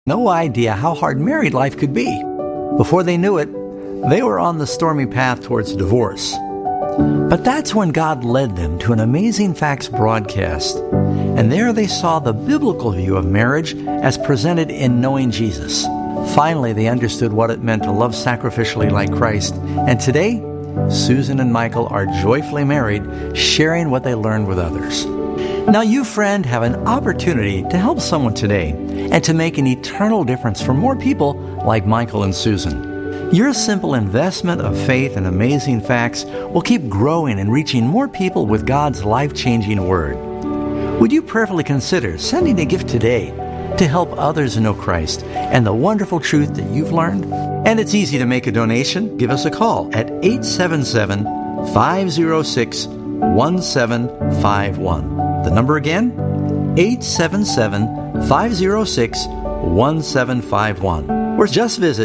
No idea how hard married life could be. Before they knew it, they were on the stormy path towards divorce. But that's when God led them to an Amazing Facts broadcast. And there they saw the biblical view of marriage as presented in Knowing Jesus. Finally, they understood what it meant to love sacrificially like Christ. And today, Susan and Michael are joyfully married, sharing what they learned with others. Now you, friend, have an opportunity to help someone today and to make an eternal difference for more people like Michael and Susan. Your simple investment of faith in Amazing Facts will keep growing and reaching more people with God's life-changing Word. Would you prayerfully consider sending a gift today to help others know Christ and the wonderful truth that you've learned? And it's easy to make a donation. Give us a call at 877-506-1751. The number again, 877-506-1751. Or just visit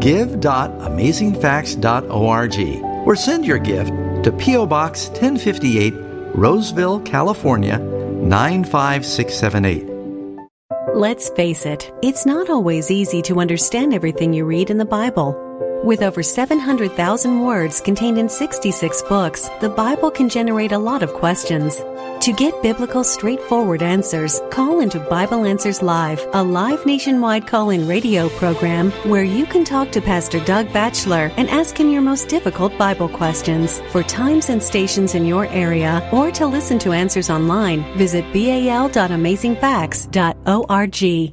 give.amazingfacts.org or send your gift to P.O. Box 1058, Roseville, California, 95678. Let's face it, it's not always easy to understand everything you read in the Bible. With over 700,000 words contained in 66 books, the Bible can generate a lot of questions. To get biblical, straightforward answers, call into Bible Answers Live, a live nationwide call-in radio program where you can talk to Pastor Doug Batchelor and ask him your most difficult Bible questions. For times and stations in your area, or to listen to answers online, visit bal.amazingfacts.org.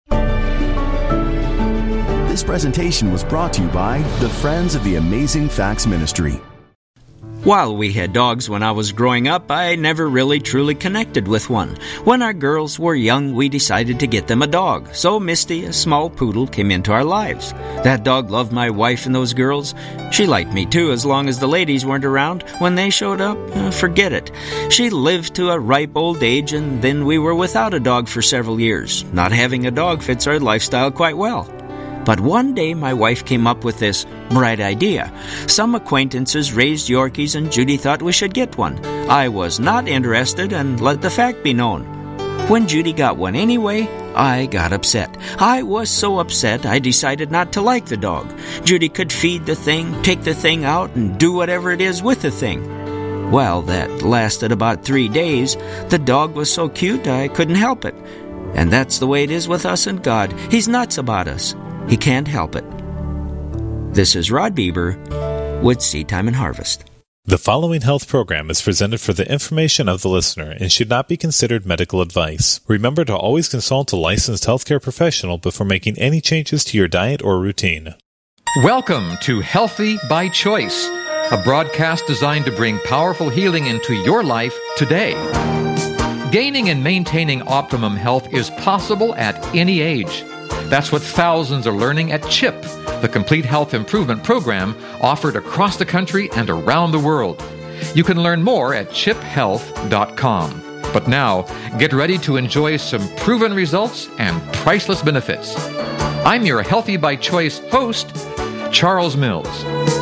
This presentation was brought to you by the Friends of the Amazing Facts Ministry. While we had dogs when I was growing up, I never really truly connected with one. When our girls were young, we decided to get them a dog. So Misty, a small poodle, came into our lives. That dog loved my wife and those girls. She liked me too, as long as the ladies weren't around. When they showed up, forget it. She lived to a ripe old age, and then we were without a dog for several years. Not having a dog fits our lifestyle quite well. But one day my wife came up with this bright idea. Some acquaintances raised Yorkies and Judy thought we should get one. I was not interested and let the fact be known. When Judy got one anyway, I got upset. I was so upset I decided not to like the dog. Judy could feed the thing, take the thing out, and do whatever it is with the thing. Well, that lasted about 3 days. The dog was so cute I couldn't help it. And that's the way it is with us and God. He's nuts about us. He can't help it. This is Rod Bieber with Seed Time and Harvest. The following health program is presented for the information of the listener and should not be considered medical advice. Remember to always consult a licensed healthcare professional before making any changes to your diet or routine. Welcome to Healthy by Choice, a broadcast designed to bring powerful healing into your life today. Gaining and maintaining optimum health is possible at any age. That's what thousands are learning at CHIP, the Complete Health Improvement Program offered across the country and around the world. You can learn more at chiphealth.com. But now, get ready to enjoy some proven results and priceless benefits. I'm your Healthy by Choice host, Charles Mills.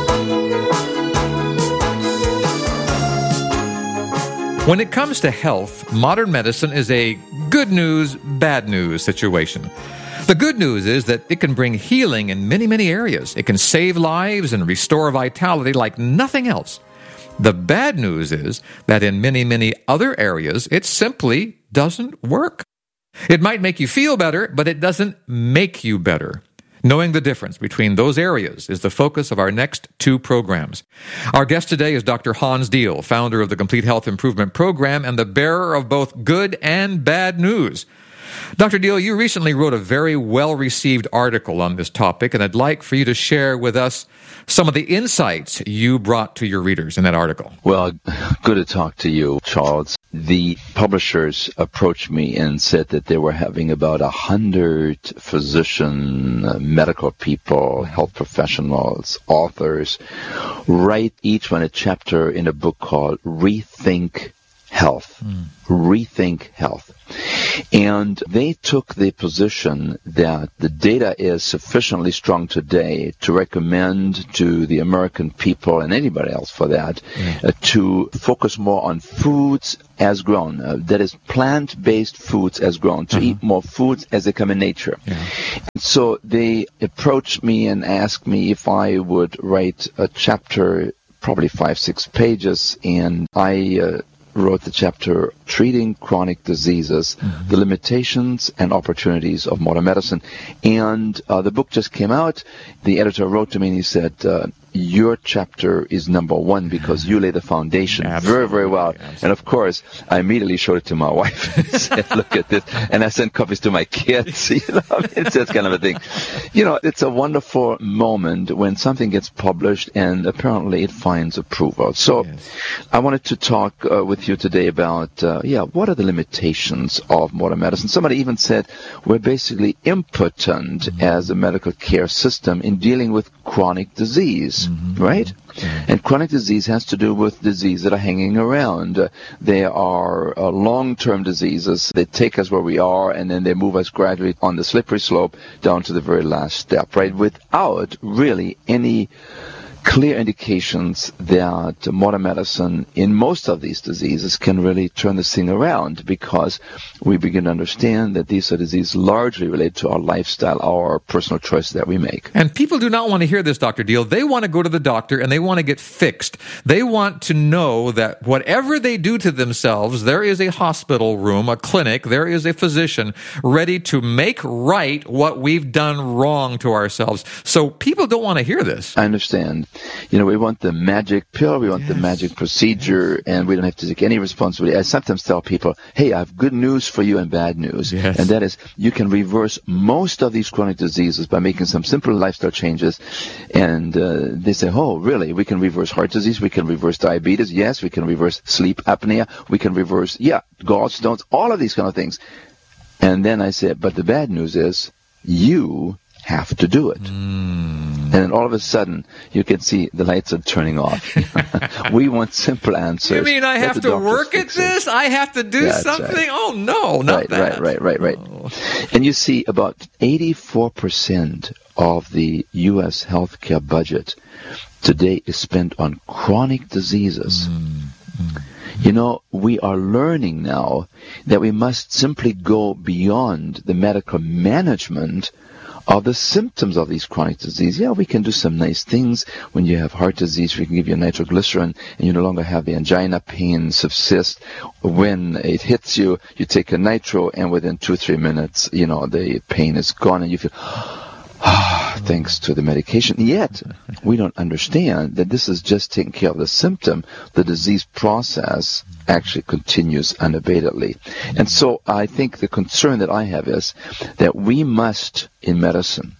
When it comes to health, modern medicine is a good news, bad news situation. The good news is that it can bring healing in many, many areas. It can save lives and restore vitality like nothing else. The bad news is that in many, many other areas, it simply doesn't work. It might make you feel better, but it doesn't make you better. Knowing the difference between those areas is the focus of our next 2 programs. Our guest today is Dr. Hans Diehl, founder of the Complete Health Improvement Program and the bearer of both good and bad news. Dr. Diehl, you recently wrote a very well-received article on this topic, and I'd like for you to share with us some of the insights you brought to your readers in that article. Well, good to talk to you, Charles. The publishers approached me and said that they were having about 100 physician, medical people, health professionals, authors write each one a chapter in a book called Rethink health, rethink health. And they took the position that the data is sufficiently strong today to recommend to the American people, and anybody else for that, to focus more on foods as grown, that is plant-based foods as grown, to eat more foods as they come in nature. So they approached me and asked me if I would write a chapter, probably 5-6 pages, and I wrote the chapter Treating Chronic Diseases, the Limitations and Opportunities of Modern Medicine. And the book just came out. The editor wrote to me and he said, your chapter is number one because you lay the foundation very, very well. And of course, I immediately showed it to my wife and said, look at this. And I sent copies to my kids. It's that kind of a thing. It's a wonderful moment when something gets published and apparently it finds approval. So I wanted to talk with you today about, what are the limitations of modern medicine? Somebody even said we're basically impotent as a medical care system in dealing with chronic disease. Right? And chronic disease has to do with diseases that are hanging around. They are long-term diseases. They take us where we are, and then they move us gradually on the slippery slope down to the very last step, right? Without really any clear indications that modern medicine in most of these diseases can really turn this thing around, because we begin to understand that these are diseases largely related to our lifestyle, our personal choices that we make. And people do not want to hear this, Dr. Deal. They want to go to the doctor and they want to get fixed. They want to know that whatever they do to themselves, there is a hospital room, a clinic, there is a physician ready to make right what we've done wrong to ourselves. So people don't want to hear this. I understand. We want the magic pill, we want the magic procedure, and we don't have to take any responsibility. I sometimes tell people, hey, I have good news for you and bad news. And that is, you can reverse most of these chronic diseases by making some simple lifestyle changes. And they say, oh, really? We can reverse heart disease, we can reverse diabetes, yes, we can reverse sleep apnea, we can reverse, gallstones, all of these kind of things. And then I say, but the bad news is, you have to do it. And then all of a sudden, you can see the lights are turning off. We want simple answers. You mean I have to work at this? I have to do something? Right. Oh, no, not that. Right. Oh. And you see, about 84% of the U.S. healthcare budget today is spent on chronic diseases. We are learning now that we must simply go beyond the medical management of the symptoms of these chronic disease. We can do some nice things. When you have heart disease, we can give you nitroglycerin, and you no longer have the angina pain subsist. When it hits you, you take a nitro, and within 2-3 minutes, the pain is gone, and you feel, thanks to the medication. Yet, we don't understand that this is just taking care of the symptom. The disease process actually continues unabatedly. And so I think the concern that I have is that we must, in medicine,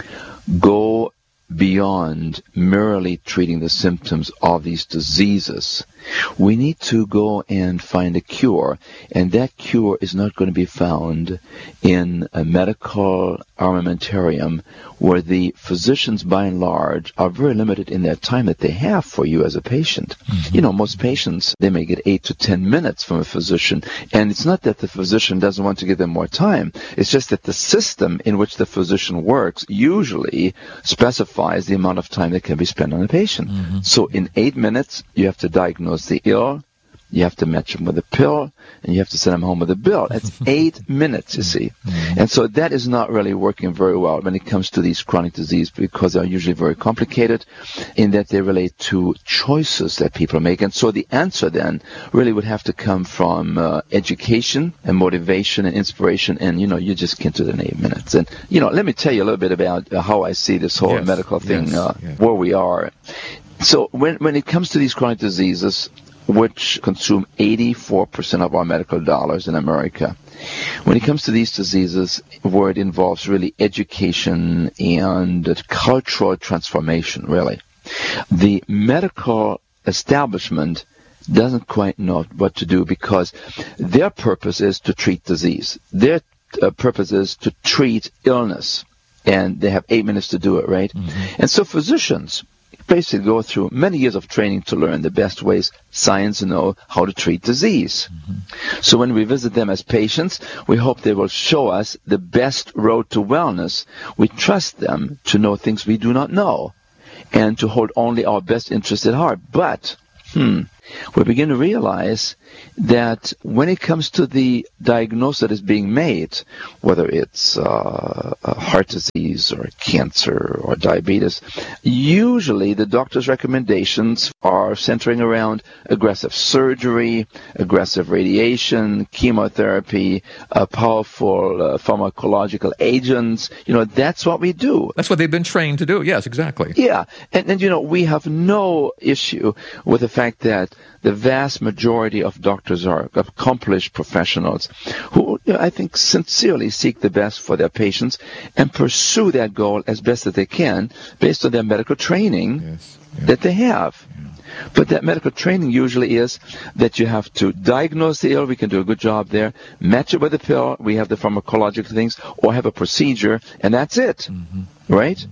go beyond merely treating the symptoms of these diseases. We need to go and find a cure, and that cure is not going to be found in a medical armamentarium where the physicians, by and large, are very limited in their time that they have for you as a patient. Most patients, they may get 8 to 10 minutes from a physician, and it's not that the physician doesn't want to give them more time. It's just that the system in which the physician works usually specifies the amount of time that can be spent on a patient. So in 8 minutes, you have to diagnose the ill, you have to match them with a pill, and you have to send them home with a bill. That's 8 minutes, you see. And so that is not really working very well when it comes to these chronic diseases, because they're usually very complicated in that they relate to choices that people make. And so the answer then really would have to come from education and motivation and inspiration, and, you just can't do it in 8 minutes. And, let me tell you a little bit about how I see this whole medical thing, where we are. So when it comes to these chronic diseases, which consume 84% of our medical dollars in America, when it comes to these diseases, where it involves really education and cultural transformation, really, the medical establishment doesn't quite know what to do, because their purpose is to treat disease. Their purpose is to treat illness, and they have 8 minutes to do it, right? And so physicians, basically go through many years of training to learn the best ways science know how to treat disease. So when we visit them as patients, we hope they will show us the best road to wellness. We trust them to know things we do not know and to hold only our best interests at heart. But we begin to realize that when it comes to the diagnosis that is being made, whether it's heart disease or cancer or diabetes, usually the doctor's recommendations are centering around aggressive surgery, aggressive radiation, chemotherapy, powerful pharmacological agents. That's what we do. That's what they've been trained to do. Yes, exactly. Yeah. And we have no issue with the fact that the vast majority of doctors are accomplished professionals who, I think, sincerely seek the best for their patients and pursue that goal as best as they can based on their medical training that they have. But that medical training usually is that you have to diagnose the ill. We can do a good job there. Match it with a pill. We have the pharmacological things, or have a procedure, and that's it. Right?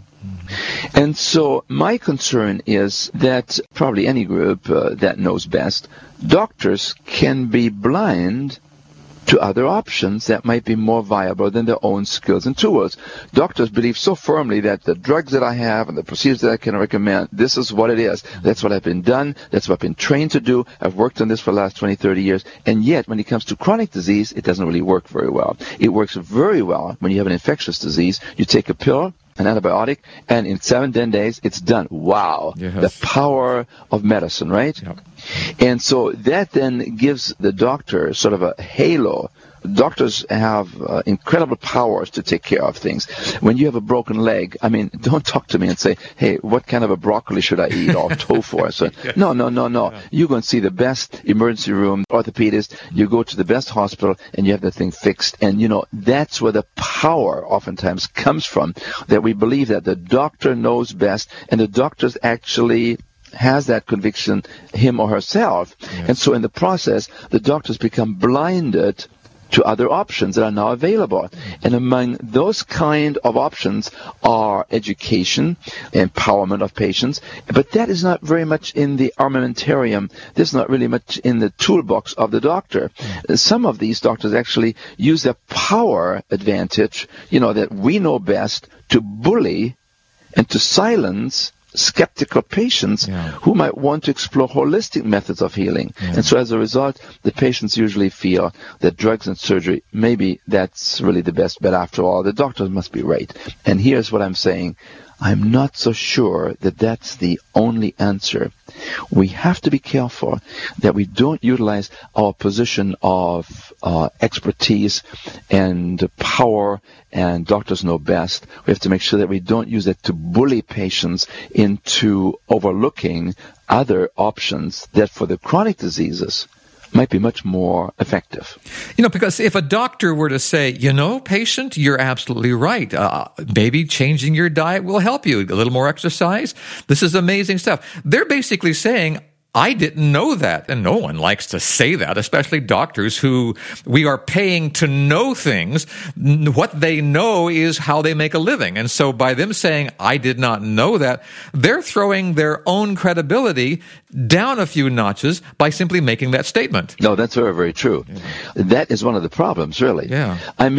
And so my concern is that probably any group that knows best, doctors can be blind to other options that might be more viable than their own skills and tools. Doctors believe so firmly that the drugs that I have and the procedures that I can recommend, this is what it is. That's what I've been done. That's what I've been trained to do. I've worked on this for the last 20, 30 years. And yet, when it comes to chronic disease, it doesn't really work very well. It works very well when you have an infectious disease. You take a pill, an antibiotic, and in 7-10 days, it's done. Wow. Yes. The power of medicine, right? Yep. And so that then gives the doctor sort of a halo. Doctors have incredible powers to take care of things. When you have a broken leg, don't talk to me and say, hey, what kind of a broccoli should I eat, or tofu or so. No. Yeah. You go and see the best emergency room orthopedist. You go to the best hospital, and you have the thing fixed. And, that's where the power oftentimes comes from, that we believe that the doctor knows best, and the doctors actually has that conviction, him or herself. Yes. And so in the process, the doctors become blinded to other options that are now available. And among those kind of options are education, empowerment of patients, but that is not very much in the armamentarium. There's not really much in the toolbox of the doctor. Some of these doctors actually use their power advantage, that we know best, to bully and to silence skeptical patients who might want to explore holistic methods of healing. And so as a result, the patients usually feel that drugs and surgery, maybe that's really the best bet after all. The doctors must be right. And here's what I'm saying. I'm not so sure that that's the only answer. We have to be careful that we don't utilize our position of expertise and power, and doctors know best. We have to make sure that we don't use it to bully patients into overlooking other options that for the chronic diseases might be much more effective. Because if a doctor were to say, patient, you're absolutely right. Maybe changing your diet will help you. A little more exercise. This is amazing stuff. They're basically saying, I didn't know that. And no one likes to say that, especially doctors who we are paying to know things. What they know is how they make a living. And so by them saying, I did not know that, they're throwing their own credibility down a few notches by simply making that statement. No, that's very, very true. Yeah. That is one of the problems, really. Yeah.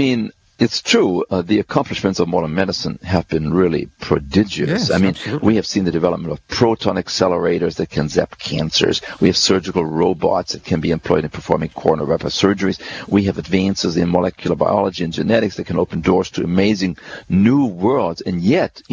It's true, the accomplishments of modern medicine have been really prodigious. Yes, absolutely. We have seen the development of proton accelerators that can zap cancers. We have surgical robots that can be employed in performing coronary bypass surgeries. We have advances in molecular biology and genetics that can open doors to amazing new worlds. And yet,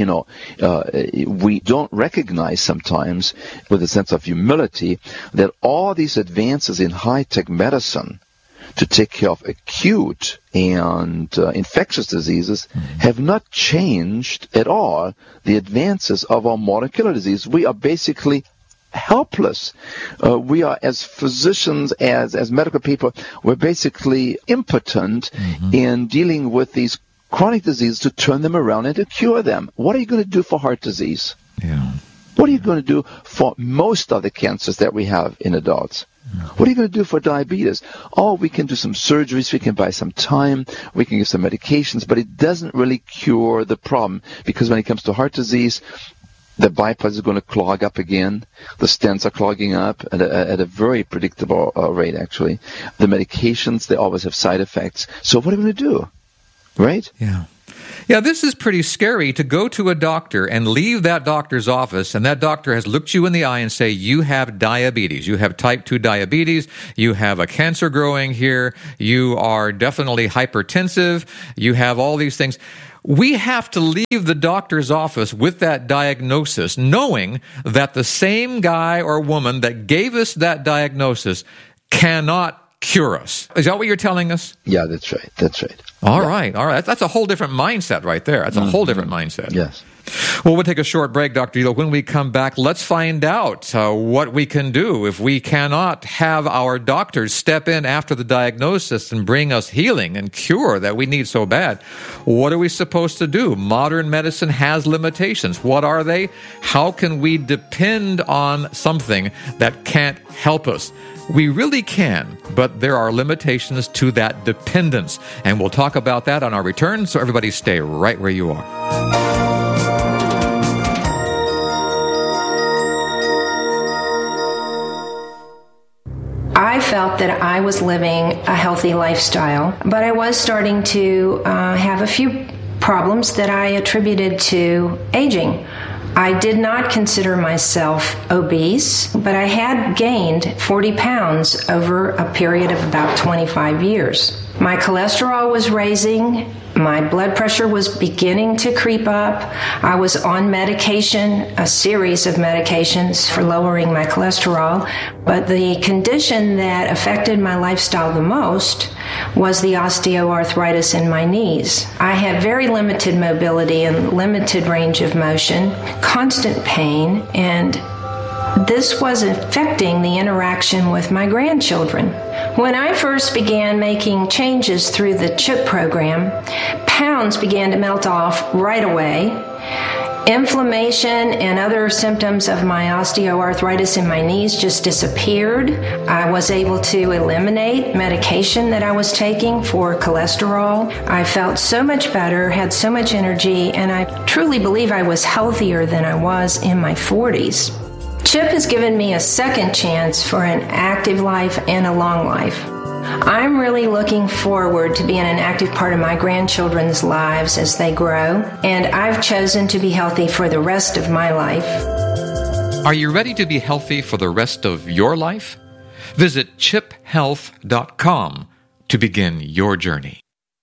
we don't recognize sometimes, with a sense of humility, that all these advances in high-tech medicine to take care of acute and infectious diseases have not changed at all the advances of our molecular disease. We are basically helpless. We are, as physicians, as medical people, we're basically impotent in dealing with these chronic diseases to turn them around and to cure them. What are you going to do for heart disease? Yeah. What are you going to do for most of the cancers that we have in adults? What are you going to do for diabetes? Oh, we can do some surgeries, we can buy some time, we can give some medications, but it doesn't really cure the problem, because when it comes to heart disease, The bypass is going to clog up again. The stents are clogging up at a very predictable rate, actually. The medications, they always have side effects. So what are we going to do? Right? Yeah. Yeah, this is pretty scary to go to a doctor and leave that doctor's office, and that doctor has looked you in the eye and say, you have diabetes. You have type 2 diabetes. You have a cancer growing here. You are definitely hypertensive. You have all these things. We have to leave the doctor's office with that diagnosis, knowing that the same guy or woman that gave us that diagnosis cannot cure us. Is that what you're telling us? Yeah, that's right. That's right. All right. That's a whole different mindset right there. That's a whole different mindset. Yes. Well, we'll take a short break, Dr. Deal. When we come back, let's find out what we can do if we cannot have our doctors step in after the diagnosis and bring us healing and cure that we need so bad. What are we supposed to do? Modern medicine has limitations. What are they? How can we depend on something that can't help us? We really can, but there are limitations to that dependence. And we'll talk about that on our return, so everybody stay right where you are. I felt that I was living a healthy lifestyle, but I was starting to have a few problems that I attributed to aging. I did not consider myself obese, but I had gained 40 pounds over a period of about 25 years. My cholesterol was raising. My blood pressure was beginning to creep up. I was on medication, a series of medications for lowering my cholesterol. But the condition that affected my lifestyle the most was the osteoarthritis in my knees. I had very limited mobility and limited range of motion, constant pain, and this was affecting the interaction with my grandchildren. When I first began making changes through the CHIP program, pounds began to melt off right away. Inflammation and other symptoms of my osteoarthritis in my knees just disappeared. I was able to eliminate medication that I was taking for cholesterol. I felt so much better, had so much energy, and I truly believe I was healthier than I was in my 40s. CHIP has given me a second chance for an active life and a long life. I'm really looking forward to being an active part of my grandchildren's lives as they grow, and I've chosen to be healthy for the rest of my life. Are you ready to be healthy for the rest of your life? Visit chiphealth.com to begin your journey.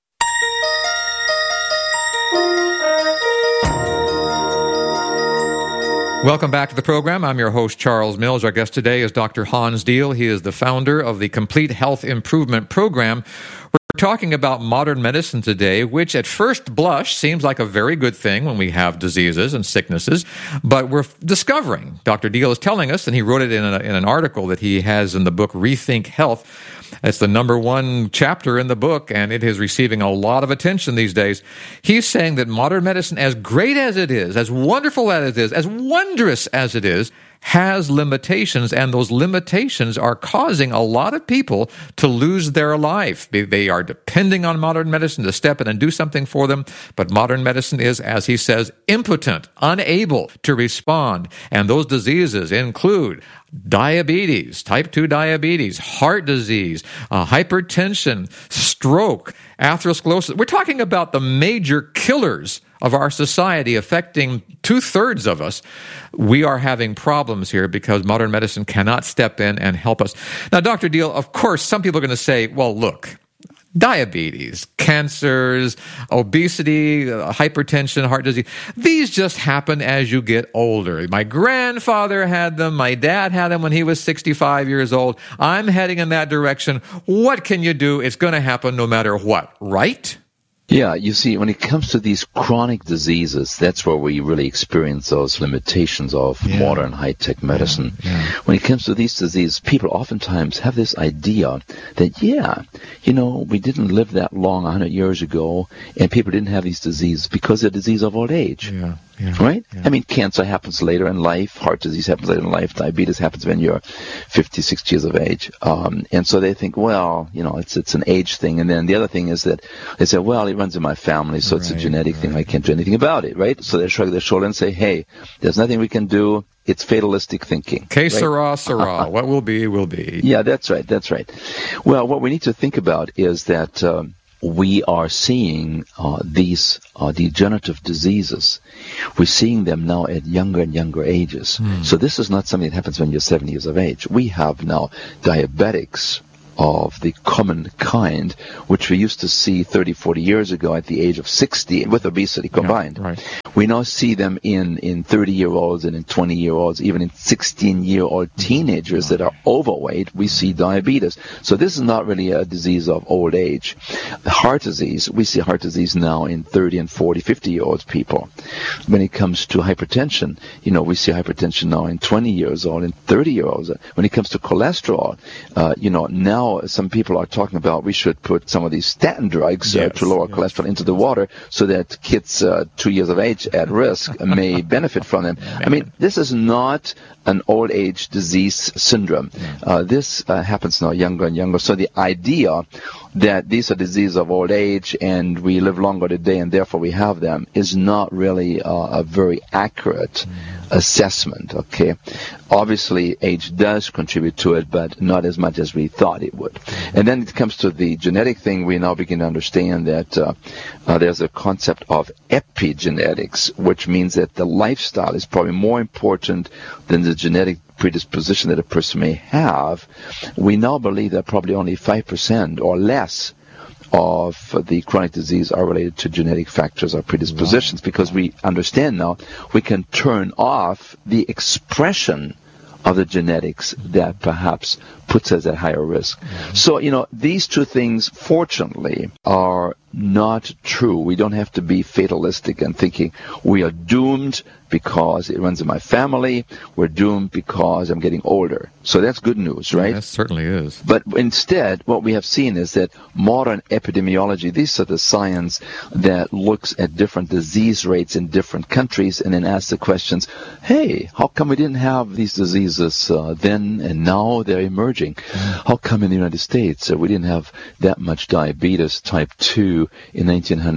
Welcome back to the program. I'm your host, Charles Mills. Our guest today is Dr. Hans Deal. He is the founder of the Complete Health Improvement Program. We're talking about modern medicine today, which at first blush seems like a very good thing when we have diseases and sicknesses, but we're discovering, Dr. Deal is telling us, and he wrote it in an article that he has in the book Rethink Health. It's the number one chapter in the book, and it is receiving a lot of attention these days. He's saying that modern medicine, as great as it is, as wonderful as it is, as wondrous as it is, has limitations, and those limitations are causing a lot of people to lose their life. They are depending on modern medicine to step in and do something for them, but modern medicine is, as he says, impotent, unable to respond, and those diseases include diabetes, type 2 diabetes, heart disease, hypertension, stroke, atherosclerosis. We're talking about the major killers of our society affecting 2/3 of us. We are having problems here because modern medicine cannot step in and help us. Now, Dr. Deal, of course, some people are going to say, well, look, diabetes, cancers, obesity, hypertension, heart disease, these just happen as you get older. My grandfather had them. My dad had them when he was 65 years old. I'm heading in that direction. What can you do? It's going to happen no matter what, right? Yeah, you see, when it comes to these chronic diseases, that's where we really experience those limitations of modern high-tech medicine. When it comes to these diseases, people oftentimes have this idea that, we didn't live that long 100 years ago, and people didn't have these diseases because they're disease of old age. right? Yeah. I mean, cancer happens later in life, heart disease happens later in life, diabetes happens when you're 50, 60 years of age. And so they think, well, it's an age thing. And then the other thing is that they say, well, it runs in my family, so it's a genetic thing. I can't do anything about it, right? So they shrug their shoulder and say, hey, there's nothing we can do. It's fatalistic thinking. Que sera, sera. What will be, will be. Yeah, that's right. Well, what we need to think about is that we are seeing these degenerative diseases. We're seeing them now at younger and younger ages. So this is not something that happens when you're 70 years of age. We have now diabetics of the common kind, which we used to see 30, 40 years ago at the age of 60 with obesity combined. Yeah, right. We now see them in 30-year-olds and in 20-year-olds, even in 16-year-old teenagers that are overweight. We see diabetes. So this is not really a disease of old age. Heart disease, we see heart disease now in 30 and 40, 50-year-old people. When it comes to hypertension, we see hypertension now in 20 years old and 30-year-olds. When it comes to cholesterol, now some people are talking about we should put some of these statin drugs to lower cholesterol into the water so that kids 2 years of age at risk may benefit from them. I mean, this is not an old age disease syndrome. This happens now younger and younger. So the idea that these are diseases of old age and we live longer today and therefore we have them is not really a very accurate assessment, okay? Obviously, age does contribute to it, but not as much as we thought it would. And then it comes to the genetic thing, we now begin to understand that there's a concept of epigenetics, which means that the lifestyle is probably more important than the genetic predisposition that a person may have. We now believe that probably only 5% or less of the chronic disease are related to genetic factors or predispositions, because we understand now we can turn off the expression of the genetics that perhaps puts us at higher risk. So, these two things, fortunately, are not true. We don't have to be fatalistic and thinking we are doomed because it runs in my family. We're doomed because I'm getting older. So that's good news, right? That certainly is. But instead, what we have seen is that modern epidemiology, this is the science that looks at different disease rates in different countries and then asks the questions, hey, how come we didn't have these diseases then and now they're emerging? How come in the United States we didn't have that much diabetes type 2 in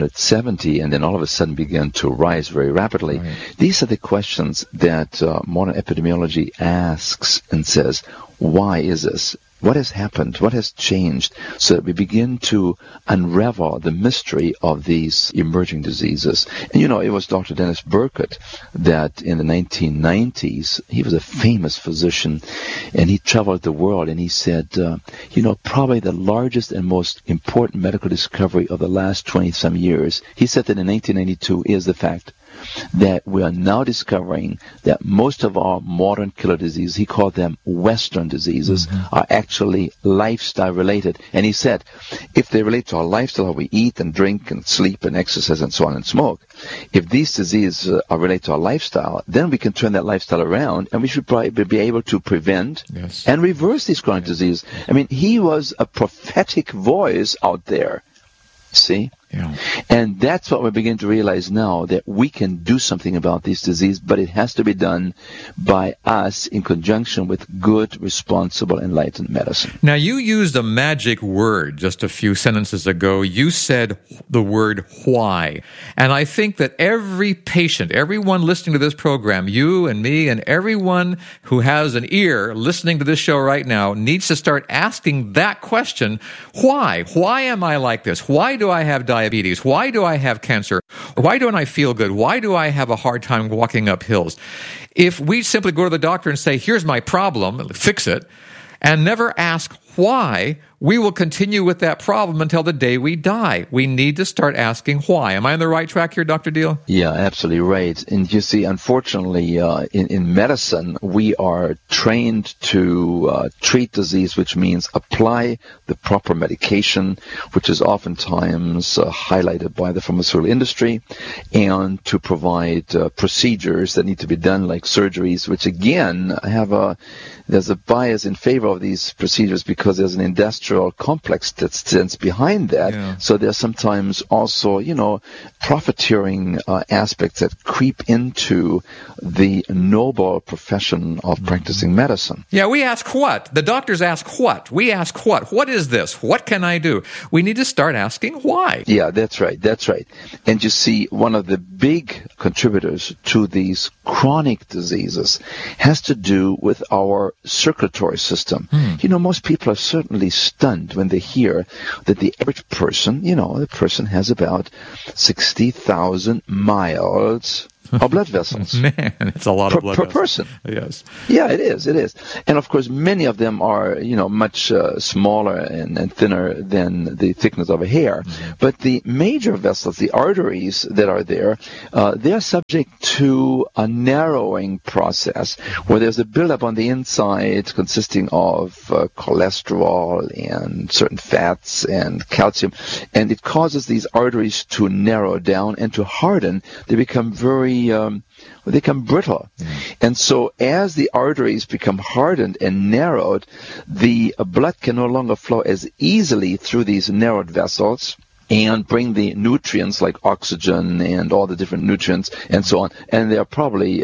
1970 and then all of a sudden began to rise very rapidly? Right. These are the questions that modern epidemiology asks and says, why is this? What has happened? What has changed? So that we begin to unravel the mystery of these emerging diseases. And it was Dr. Dennis Burkett that in the 1990s, he was a famous physician, and he traveled the world, and he said, probably the largest and most important medical discovery of the last 20-some years, he said that in 1992 is the fact that we are now discovering that most of our modern killer diseases, he called them Western diseases, are actually lifestyle related. And he said, if they relate to our lifestyle, how we eat and drink and sleep and exercise and so on and smoke, if these diseases are related to our lifestyle, then we can turn that lifestyle around and we should probably be able to prevent and reverse these chronic diseases. I mean, he was a prophetic voice out there. See? Yeah. And that's what we begin to realize now, that we can do something about this disease, but it has to be done by us in conjunction with good, responsible, enlightened medicine. Now, you used a magic word just a few sentences ago. You said the word why. And I think that every patient, everyone listening to this program, you and me and everyone who has an ear listening to this show right now needs to start asking that question, why? Why am I like this? Why do I have diabetes? Why do I have cancer? Why don't I feel good? Why do I have a hard time walking up hills? If we simply go to the doctor and say, here's my problem, fix it, and never ask why, we will continue with that problem until the day we die. We need to start asking why. Am I on the right track here, Dr. Deal? Yeah, absolutely right. And you see, unfortunately, in medicine, we are trained to treat disease, which means apply the proper medication, which is oftentimes highlighted by the pharmaceutical industry, and to provide procedures that need to be done, like surgeries, which again there's a bias in favor of these procedures because because there's an industrial complex that stands behind that. Yeah. So there's sometimes also, profiteering aspects that creep into the noble profession of practicing medicine. Yeah, we ask what? The doctors ask what? We ask what? What is this? What can I do? We need to start asking why. Yeah, that's right. And you see, one of the big contributors to these chronic diseases has to do with our circulatory system. Most people are certainly stunned when they hear that the average person, the person has about 60,000 miles of blood vessels. Man, it's a lot of blood vessels. Per person. Yes. Yeah, it is. And of course, many of them are, much smaller and thinner than the thickness of a hair. Mm-hmm. But the major vessels, the arteries that are there, they're subject to a narrowing process where there's a buildup on the inside consisting of cholesterol and certain fats and calcium. And it causes these arteries to narrow down and to harden. They become very they become brittle. And so as the arteries become hardened and narrowed, the blood can no longer flow as easily through these narrowed vessels and bring the nutrients like oxygen and all the different nutrients and so on. And there are probably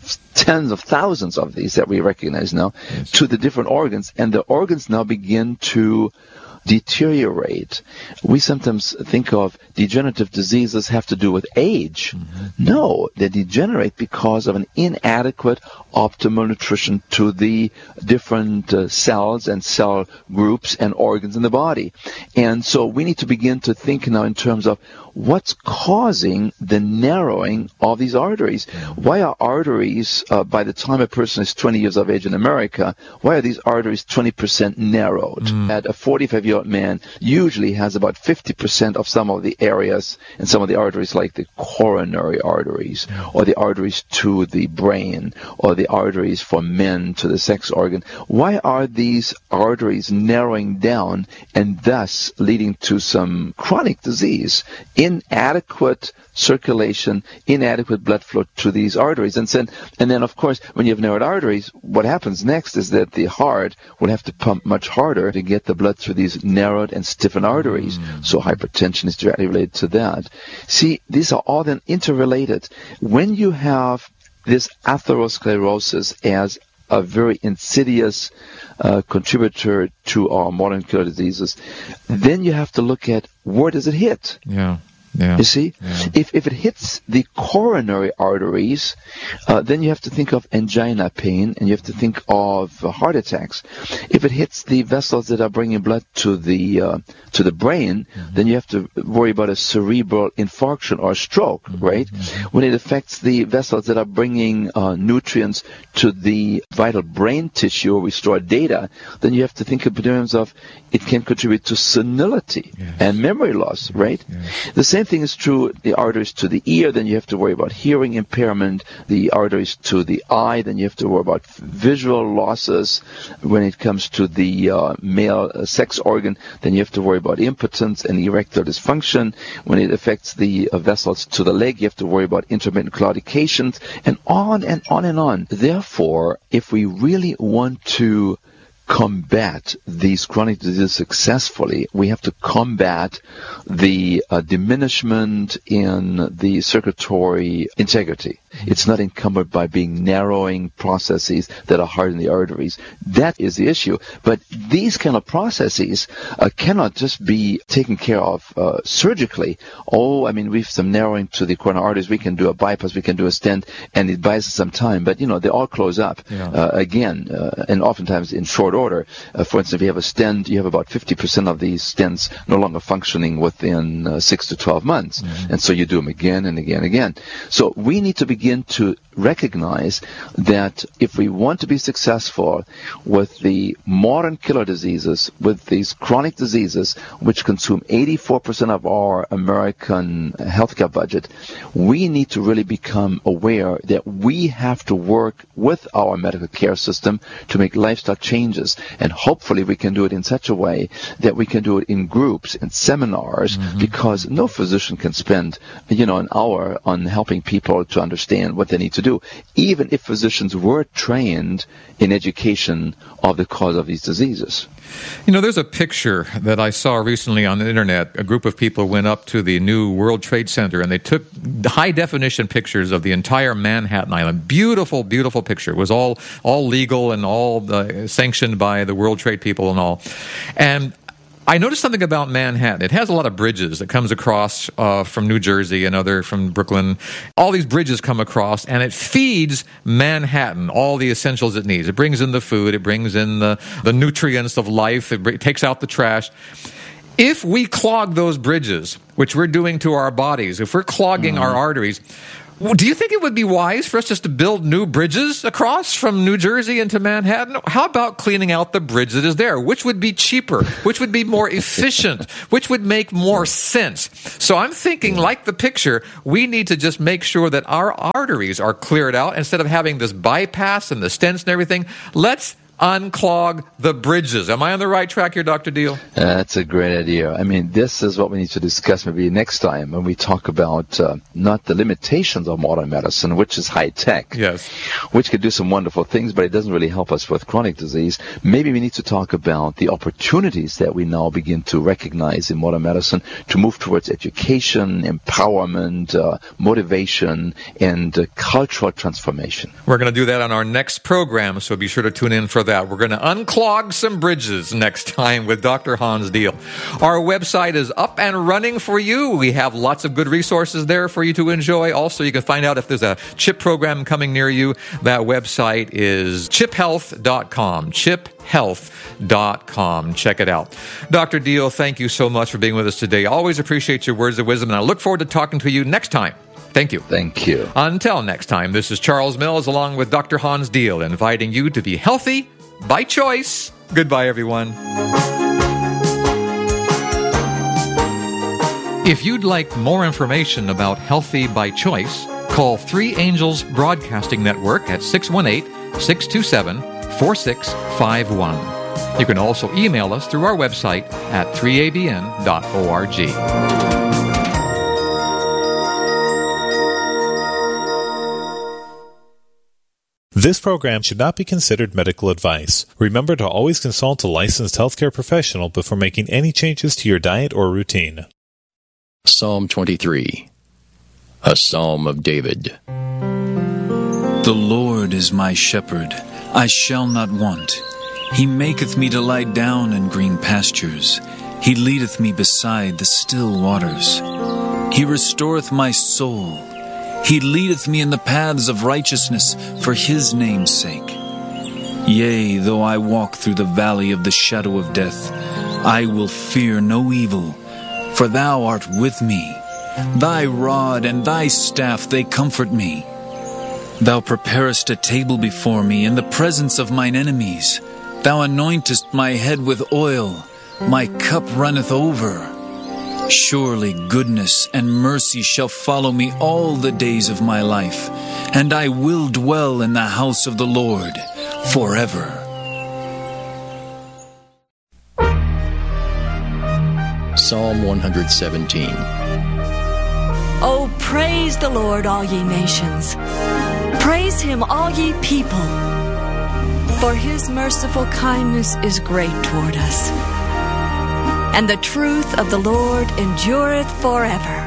tens of thousands of these that we recognize now to the different organs. And the organs now begin to deteriorate. We sometimes think of degenerative diseases have to do with age. No, they degenerate because of an inadequate optimal nutrition to the different cells and cell groups and organs in the body. And so we need to begin to think now in terms of what's causing the narrowing of these arteries. Why are arteries, by the time a person is 20 years of age in America, why are these arteries 20% narrowed? At a 45-year-old man usually has about 50% of some of the areas and some of the arteries like the coronary arteries or the arteries to the brain or the arteries for men to the sex organ. Why are these arteries narrowing down and thus leading to some chronic disease? Inadequate circulation, inadequate blood flow to these arteries. And then, of course, when you have narrowed arteries, what happens next is that the heart will have to pump much harder to get the blood through these narrowed and stiffened arteries. So hypertension is directly related to that. See, these are all then interrelated. When you have this atherosclerosis as a very insidious contributor to our modern killer diseases, then you have to look at where does it hit? You see, if it hits the coronary arteries, then you have to think of angina pain and you have to think of heart attacks. If it hits the vessels that are bringing blood to the brain, then you have to worry about a cerebral infarction or a stroke, right? When it affects the vessels that are bringing nutrients to the vital brain tissue where we store data, then you have to think in terms of it can contribute to senility and memory loss, right? The same thing is true, the arteries to the ear, then you have to worry about hearing impairment. The arteries to the eye, then you have to worry about visual losses. When it comes to the male sex organ, then you have to worry about impotence and erectile dysfunction. When it affects the vessels to the leg, you have to worry about intermittent claudications, and on and on and on. Therefore, if we really want to combat these chronic diseases successfully, we have to combat the diminishment in the circulatory integrity. It's not encumbered by being narrowing processes that are hard in the arteries. That is the issue. But these kind of processes cannot just be taken care of surgically. We have some narrowing to the coronary arteries. We can do a bypass, we can do a stent, and it buys us some time. But, they all close up again, and oftentimes in short order. For instance, if you have a stent, you have about 50% of these stents no longer functioning within 6 to 12 months. And so you do them again and again and again. So we need to begin to recognize that if we want to be successful with the modern killer diseases, with these chronic diseases, which consume 84% of our American healthcare budget, we need to really become aware that we have to work with our medical care system to make lifestyle changes diseases. And hopefully we can do it in such a way that we can do it in groups, in seminars, because no physician can spend, an hour on helping people to understand what they need to do, even if physicians were trained in education of the cause of these diseases. There's a picture that I saw recently on the internet. A group of people went up to the new World Trade Center and they took high-definition pictures of the entire Manhattan Island. Beautiful, beautiful picture. It was all legal and all sanctioned by the World Trade people and all. And I noticed something about Manhattan. It has a lot of bridges that comes across from New Jersey and from Brooklyn. All these bridges come across, and it feeds Manhattan all the essentials it needs. It brings in the food. It brings in the nutrients of life. It takes out the trash. If we clog those bridges, which we're doing to our bodies, if we're clogging our arteries, do you think it would be wise for us just to build new bridges across from New Jersey into Manhattan? How about cleaning out the bridge that is there? Which would be cheaper? Which would be more efficient? Which would make more sense? So I'm thinking, like the picture, we need to just make sure that our arteries are cleared out instead of having this bypass and the stents and everything. Let's unclog the bridges. Am I on the right track here, Dr. Deal? That's a great idea. This is what we need to discuss maybe next time when we talk about not the limitations of modern medicine, which is high tech, yes, which can do some wonderful things, but it doesn't really help us with chronic disease. Maybe we need to talk about the opportunities that we now begin to recognize in modern medicine to move towards education, empowerment, motivation, and cultural transformation. We're going to do that on our next program, so be sure to tune in for that. We're going to unclog some bridges next time with Dr. Hans Deal. Our website is up and running for you. We have lots of good resources there for you to enjoy. Also, you can find out if there's a CHIP program coming near you. That website is chiphealth.com. chiphealth.com. Check it out. Dr. Deal, thank you so much for being with us today. Always appreciate your words of wisdom, and I look forward to talking to you next time. Thank you. Thank you. Until next time, this is Charles Mills along with Dr. Hans Deal, inviting you to be healthy by choice. Goodbye, everyone. If you'd like more information about Healthy by Choice, call 3 Angels Broadcasting Network at 618-627-4651. You can also email us through our website at 3abn.org. This program should not be considered medical advice. Remember to always consult a licensed healthcare professional before making any changes to your diet or routine. Psalm 23, a Psalm of David. The Lord is my shepherd, I shall not want. He maketh me to lie down in green pastures. He leadeth me beside the still waters. He restoreth my soul. He leadeth me in the paths of righteousness for his name's sake. Yea, though I walk through the valley of the shadow of death, I will fear no evil, for thou art with me. Thy rod and thy staff, they comfort me. Thou preparest a table before me in the presence of mine enemies. Thou anointest my head with oil. My cup runneth over. Surely goodness and mercy shall follow me all the days of my life, and I will dwell in the house of the Lord forever. Psalm 117. Oh, praise the Lord, all ye nations. Praise him, all ye people. For his merciful kindness is great toward us, and the truth of the Lord endureth forever.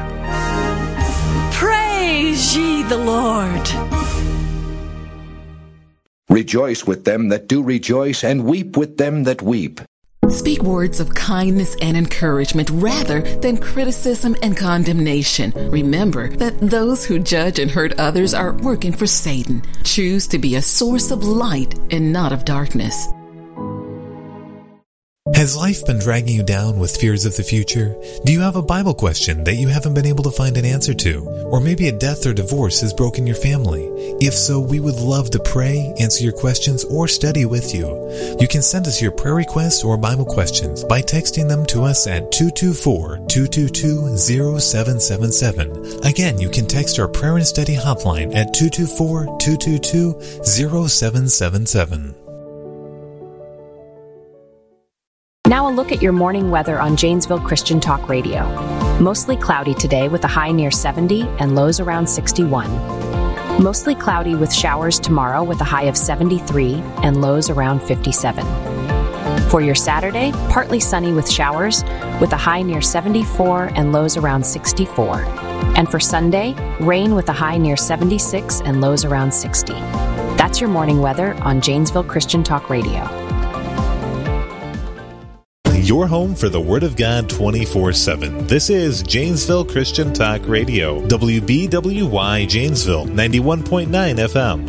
Praise ye the Lord. Rejoice with them that do rejoice, and weep with them that weep. Speak words of kindness and encouragement rather than criticism and condemnation. Remember that those who judge and hurt others are working for Satan. Choose to be a source of light and not of darkness. Has life been dragging you down with fears of the future? Do you have a Bible question that you haven't been able to find an answer to? Or maybe a death or divorce has broken your family? If so, we would love to pray, answer your questions, or study with you. You can send us your prayer requests or Bible questions by texting them to us at 224-222-0777. Again, you can text our prayer and study hotline at 224-222-0777. Now a look at your morning weather on Janesville Christian Talk Radio. Mostly cloudy today with a high near 70 and lows around 61. Mostly cloudy with showers tomorrow with a high of 73 and lows around 57. For your Saturday, partly sunny with showers with a high near 74 and lows around 64. And for Sunday, rain with a high near 76 and lows around 60. That's your morning weather on Janesville Christian Talk Radio. Your home for the Word of God 24/7. This is Janesville Christian Talk Radio. WBWY Janesville, 91.9 FM.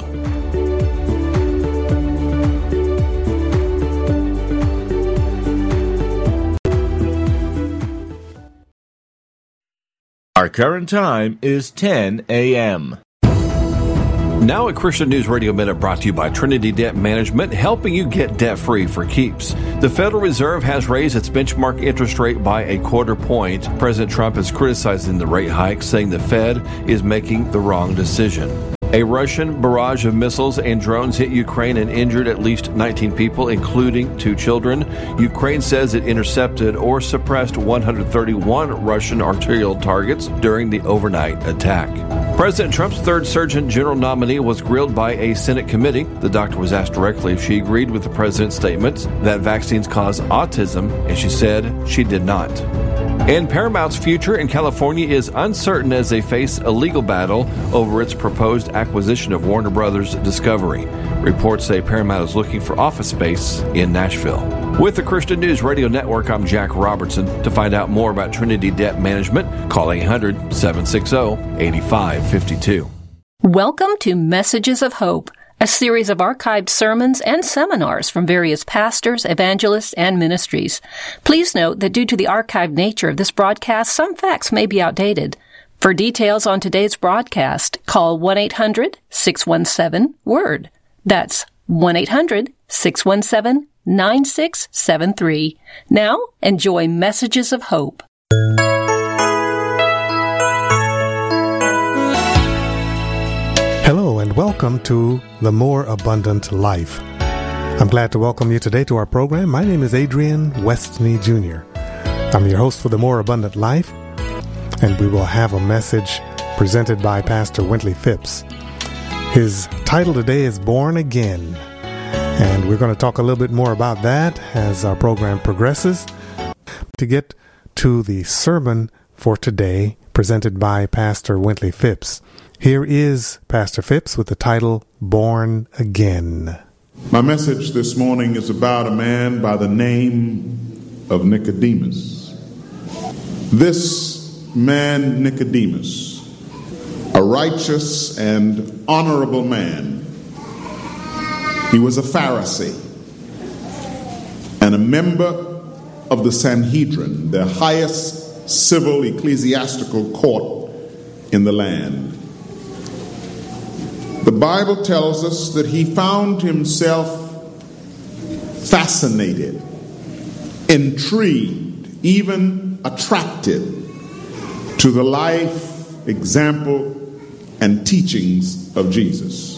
Our current time is 10 a.m. Now a Christian News Radio Minute brought to you by Trinity Debt Management, helping you get debt-free for keeps. The Federal Reserve has raised its benchmark interest rate by a quarter point. President Trump is criticizing the rate hike, saying the Fed is making the wrong decision. A Russian barrage of missiles and drones hit Ukraine and injured at least 19 people, including 2 children. Ukraine says it intercepted or suppressed 131 Russian artillery targets during the overnight attack. President Trump's third Surgeon General nominee was grilled by a Senate committee. The doctor was asked directly if she agreed with the president's statements that vaccines cause autism, and she said she did not. And Paramount's future in California is uncertain as they face a legal battle over its proposed acquisition of Warner Brothers Discovery. Reports say Paramount is looking for office space in Nashville. With the Christian News Radio Network, I'm Jack Robertson. To find out more about Trinity Debt Management, call 800-760-8552. Welcome to Messages of Hope, a series of archived sermons and seminars from various pastors, evangelists, and ministries. Please note that due to the archived nature of this broadcast, some facts may be outdated. For details on today's broadcast, call 1-800-617-WORD. That's 1-800-617-9673. Now, enjoy Messages of Hope. Hello and welcome to The More Abundant Life. I'm glad to welcome you today to our program. My name is Adrian Westney Jr. I'm your host for The More Abundant Life, and we will have a message presented by Pastor Wintley Phipps. His title today is Born Again, and we're going to talk a little bit more about that as our program progresses. To get to the sermon for today, presented by Pastor Wintley Phipps. Here is Pastor Phipps with the title, Born Again. My message this morning is about a man by the name of Nicodemus. This man, Nicodemus, a righteous and honorable man. He was a Pharisee and a member of the Sanhedrin, the highest civil ecclesiastical court in the land. The Bible tells us that he found himself fascinated, intrigued, even attracted to the life, example, and teachings of Jesus.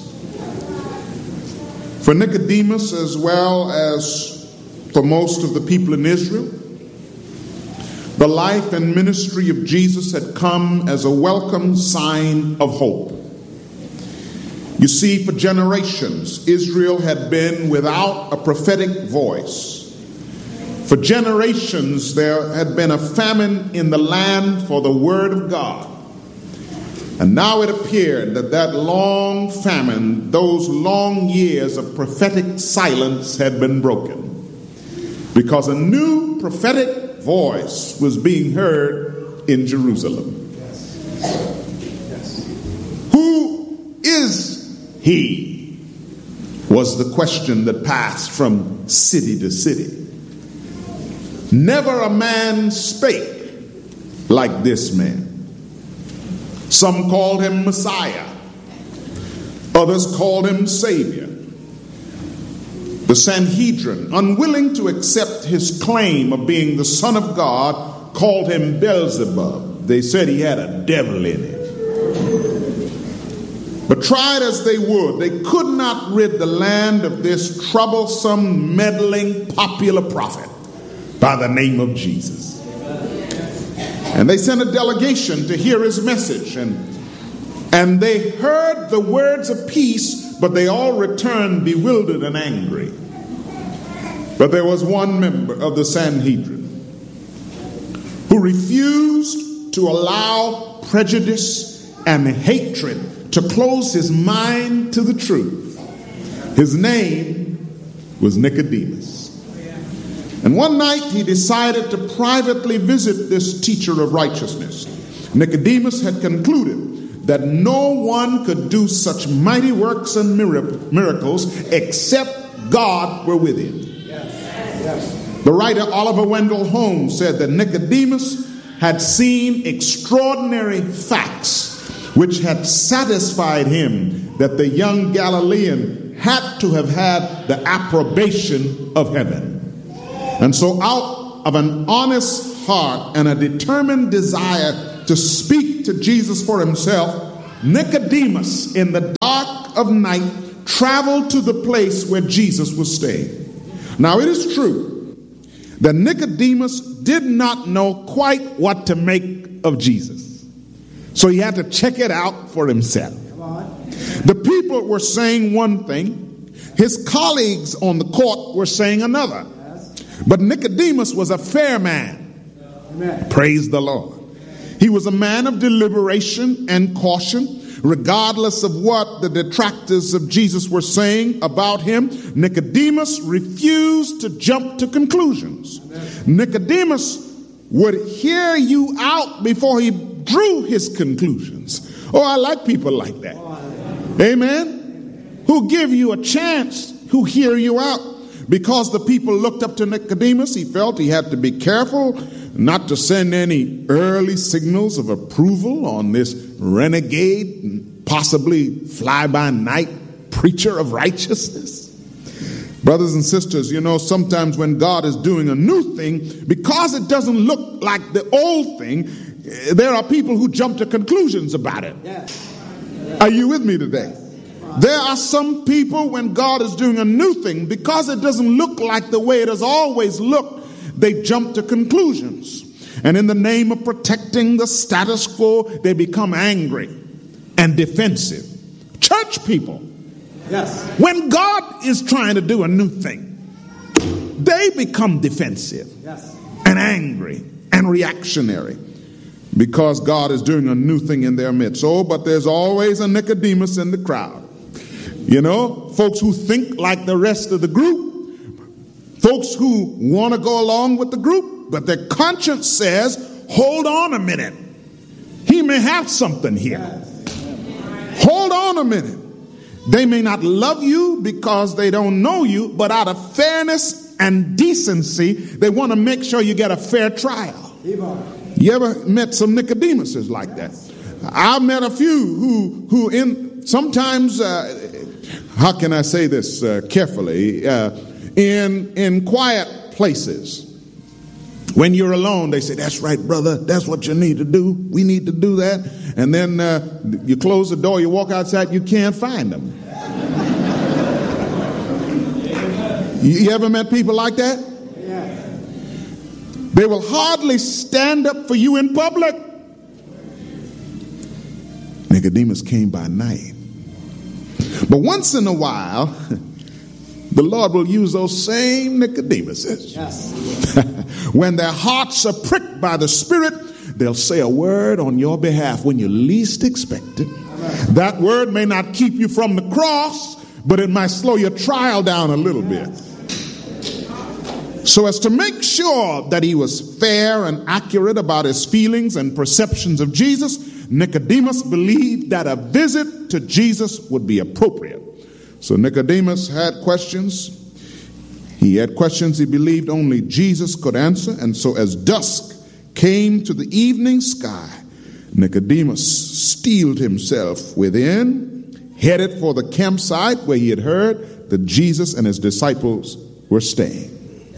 For Nicodemus, as well as for most of the people in Israel, the life and ministry of Jesus had come as a welcome sign of hope. You see, for generations, Israel had been without a prophetic voice. For generations, there had been a famine in the land for the word of God. And now it appeared that that long famine, those long years of prophetic silence had been broken, because a new prophetic voice was being heard in Jerusalem. Who is he? Was the question that passed from city to city. Never a man spake like this man. Some called him Messiah. Others called him Savior. The Sanhedrin, unwilling to accept his claim of being the Son of God, called him Beelzebub. They said he had a devil in it. But tried as they would, they could not rid the land of this troublesome, meddling, popular prophet by the name of Jesus. And they sent a delegation to hear his message. And they heard the words of peace, but they all returned bewildered and angry. But there was one member of the Sanhedrin who refused to allow prejudice and hatred to close his mind to the truth. His name was Nicodemus. And one night he decided to privately visit this teacher of righteousness. Nicodemus had concluded that no one could do such mighty works and miracles except God were with him. The writer Oliver Wendell Holmes said that Nicodemus had seen extraordinary facts which had satisfied him that the young Galilean had to have had the approbation of heaven. And so out of an honest heart and a determined desire to speak to Jesus for himself, Nicodemus, in the dark of night, traveled to the place where Jesus was staying. Now, it is true that Nicodemus did not know quite what to make of Jesus. So he had to check it out for himself. The people were saying one thing. His colleagues on the court were saying another. But Nicodemus was a fair man. Amen. Praise the Lord. He was a man of deliberation and caution. Regardless of what the detractors of Jesus were saying about him, Nicodemus refused to jump to conclusions. Amen. Nicodemus would hear you out before he drew his conclusions. Oh, I like people like that. Amen. Who give you a chance, who hear you out. Because the people looked up to Nicodemus, he felt he had to be careful not to send any early signals of approval on this renegade and possibly fly-by-night preacher of righteousness. Brothers and sisters, you know, sometimes when God is doing a new thing, because it doesn't look like the old thing, there are people who jump to conclusions about it. Are you with me today? There are some people, when God is doing a new thing, because it doesn't look like the way it has always looked, they jump to conclusions. And in the name of protecting the status quo, they become angry and defensive. Church people, when God is trying to do a new thing, they become defensive and angry and reactionary because God is doing a new thing in their midst. Oh, but there's always a Nicodemus in the crowd. You know, folks who think like the rest of the group, folks who want to go along with the group, but their conscience says, hold on a minute. He may have something here. Hold on a minute. They may not love you because they don't know you, but out of fairness and decency, they want to make sure you get a fair trial. You ever met some Nicodemuses like that? I've met a few who in sometimes, how can I say this carefully? In quiet places, when you're alone, they say, that's right, brother, that's what you need to do. We need to do that. And then you close the door, you walk outside, you can't find them. You ever met people like that? They will hardly stand up for you in public. Nicodemus came by night. But once in a while, the Lord will use those same Nicodemuses. When their hearts are pricked by the Spirit, they'll say a word on your behalf when you least expect it. That word may not keep you from the cross, but it might slow your trial down a little bit. So as to make sure that he was fair and accurate about his feelings and perceptions of Jesus, Nicodemus believed that a visit to Jesus would be appropriate. So Nicodemus had questions. He had questions he believed only Jesus could answer. And so as dusk came to the evening sky, Nicodemus steeled himself within, headed for the campsite where he had heard that Jesus and his disciples were staying.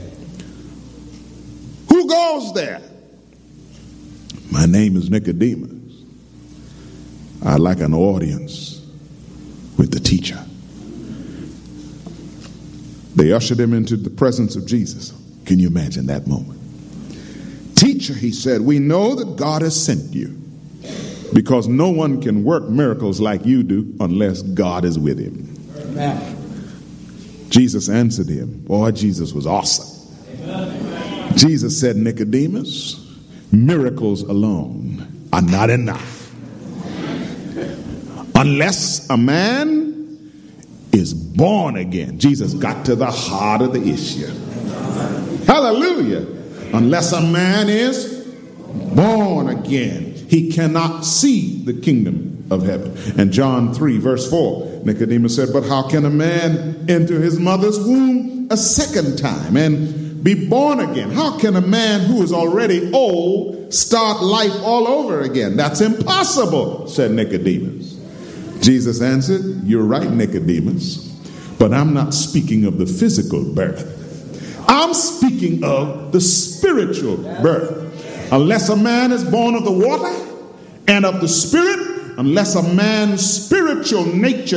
Who goes there? My name is Nicodemus. I'd like an audience with the teacher. They ushered him into the presence of Jesus. Can you imagine that moment? Teacher, he said, we know that God has sent you because no one can work miracles like you do unless God is with him. Amen. Jesus answered him. Boy, Jesus was awesome. Amen. Jesus said, Nicodemus, miracles alone are not enough. Unless a man is born again. Jesus got to the heart of the issue. Hallelujah. Unless a man is born again, he cannot see the kingdom of heaven. And John 3 verse 4, Nicodemus said, but how can a man enter his mother's womb a second time and be born again? How can a man who is already old start life all over again? That's impossible, said Nicodemus. Jesus answered, you're right, Nicodemus, but I'm not speaking of the physical birth. I'm speaking of the spiritual birth. Unless a man is born of the water and of the Spirit, unless a man's spiritual nature